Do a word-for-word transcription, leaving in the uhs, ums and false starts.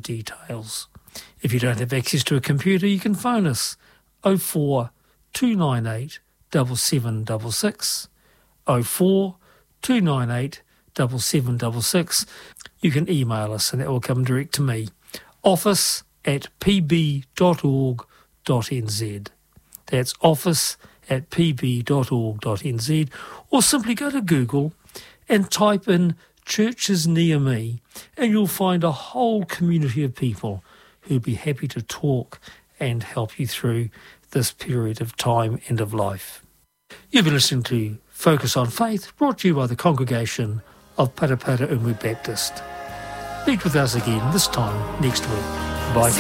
details. If you don't have access to a computer, you can phone us oh four two nine eight seven seven six six, oh four two nine eight seven seven six six. You can email us and that will come direct to me. office at p b dot org dot n z. That's office at p b dot org dot n z, or simply go to Google and type in churches near me and you'll find a whole community of people who'd be happy to talk and help you through this period of time and of life. You've been listening to Focus on Faith, brought to you by the congregation of Parapara Umwe Baptist. Meet with us again this time next week. Bye.